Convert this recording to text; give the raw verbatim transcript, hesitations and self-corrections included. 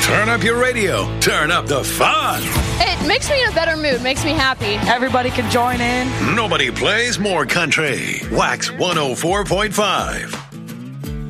Turn up your radio. Turn up the fun. It makes me in a better mood. Makes me happy. Everybody can join in. Nobody plays more country. Wax one oh four point five.